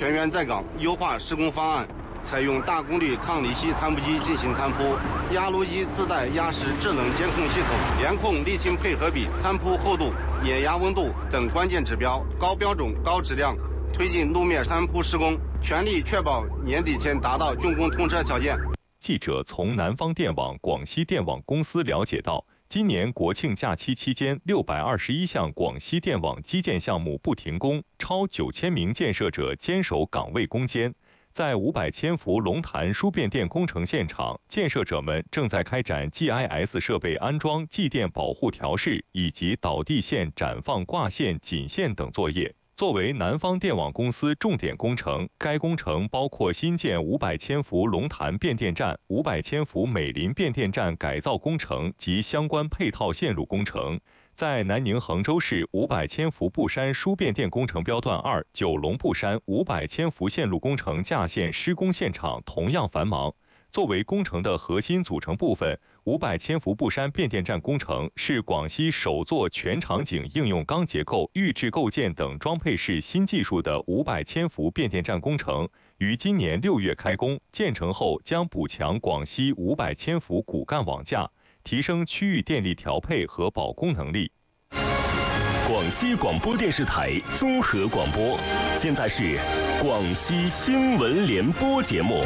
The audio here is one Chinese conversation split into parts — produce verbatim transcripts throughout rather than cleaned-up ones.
人员在岗，优化施工方案，采用大功率抗离析摊铺机进行摊铺，压路机自带压实智能监控系统，严控沥青配合比、摊铺厚度、碾压温度等关键指标，高标准、高质量推进路面摊铺施工，全力确保年底前达到竣工通车条件。 记者从南方电网、广西电网公司了解到，今年国庆假期期间，六百二十一项广西电网基建项目不停工，超九千名建设者坚守岗位攻坚。在五百千伏龙潭输变电工程现场，建设者们正在开展 G I S 设备安装、继电保护调试以及导地线展放挂线、紧线等作业。作为南方电网公司重点工程，该工程包括新建五百千伏龙潭变电站、五百千伏美林变电站改造工程及相关配套线路工程。在南宁衡州市五百千伏布山输变电工程标段二九龙布山五百千伏线路工程架线施工现场同样繁忙。作为工程的核心组成部分，五百千伏布山变电站工程是广西首座全场景应用钢结构、预制构件等装配式新技术的五百千伏变电站工程，于今年六月开工。建成后将补强广西五百千伏骨干网架，提升区域电力调配和保供能力。 广西广播电视台综合广播，现在是广西新闻联播节目。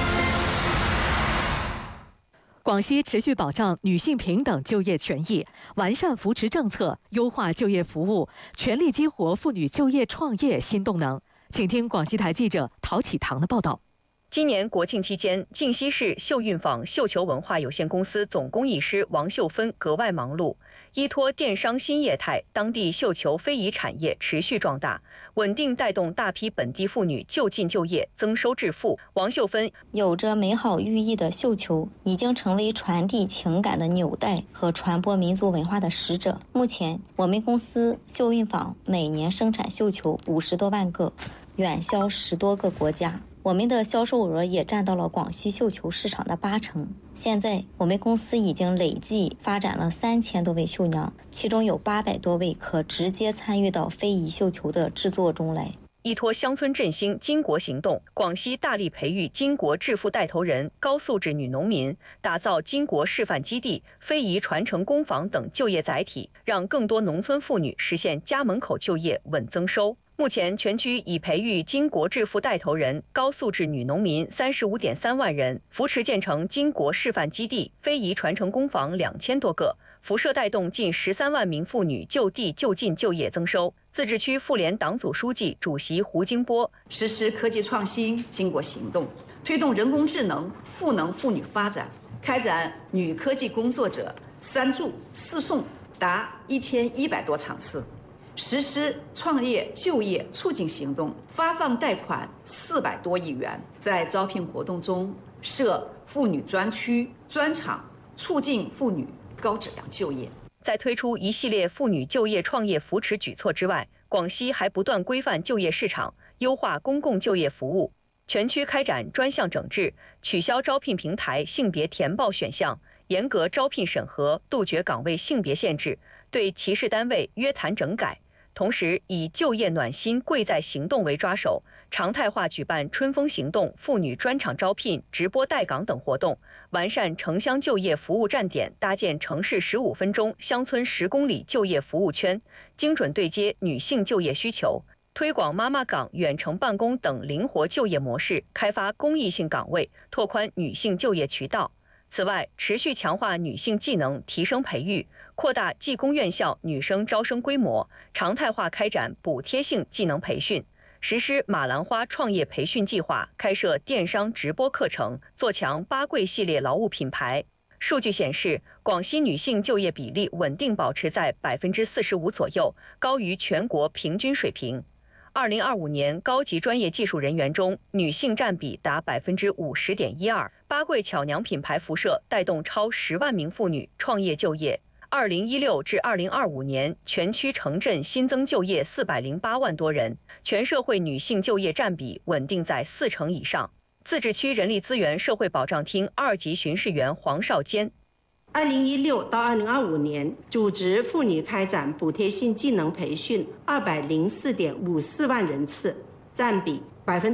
广西持续保障女性平等就业权益，完善扶持政策，优化就业服务，全力激活妇女就业创业新动能。请听广西台记者陶启堂的报道。 今年国庆期间，靖西市秀运坊绣球文化有限公司总工艺师王秀芬格外忙碌，依托电商新业态，当地绣球非遗产业持续壮大，稳定带动大批本地妇女就近就业，增收致富。王秀芬有着美好寓意的绣球，已经成为传递情感的纽带和传播民族文化的使者。目前，我们公司绣运坊每年生产绣球五十多万个，远销十多个国家。我们的销售额也占到了广西绣球市场的八成。现在，我们公司已经累计发展了三千多位绣娘，其中有八百多位可直接参与到非遗绣球的制作中来。 依托乡村振兴巾帼行动，广西大力培育巾帼致富带头人、高素质女农民，打造巾帼示范基地、非遗传承工坊等就业载体，让更多农村妇女实现家门口就业稳增收。目前，全区已培育巾帼致富带头人、高素质女农民三十五点三万人，扶持建成巾帼示范基地、非遗传承工坊两千多个，辐射带动近十三万名妇女就地就近就业增收。自治区妇联党组书记、主席胡金波实施科技创新巾帼行动，推动人工智能赋能妇女发展，开展女科技工作者三助四送达一千一百多场次。实施创业就业促进行动，发放贷款四百多亿元。在招聘活动中设妇女专区、专场，促进妇女高质量就业。 在推出一系列妇女就业创业扶持举措之外，广西还不断规范就业市场，优化公共就业服务，全区开展专项整治，取消招聘平台性别填报选项，严格招聘审核，杜绝岗位性别限制，对歧视单位约谈整改。同时，以就业暖心贵在行动为抓手，常态化举办春风行动、妇女专场招聘、直播带岗等活动，完善城乡就业服务站点，搭建城市十五分钟、乡村十公里就业服务圈，精准对接女性就业需求，推广妈妈岗、远程办公等灵活就业模式，开发公益性岗位，拓宽女性就业渠道。此外，持续强化女性技能提升培育，扩大技工院校女生招生规模，常态化开展补贴性技能培训，实施马兰花创业培训计划，开设电商直播课程，做强八贵系列劳务品牌。数据显示，广西女性就业比例稳定保持在百分之四十五左右，高于全国平均水平。二零二五年高级专业技术人员中，女性占比达百分之五十点一二。八贵巧娘品牌辐射带动超十万名妇女创业就业。二零一六至二零二五年，全区城镇新增就业四百零八万多人，全社会女性就业占比稳定在四成以上。自治区人力资源社会保障厅二级巡视员黄少坚。 二零一六到二零二五年，组织妇女开展补贴性技能培训二百零四点五四万人次，占比百分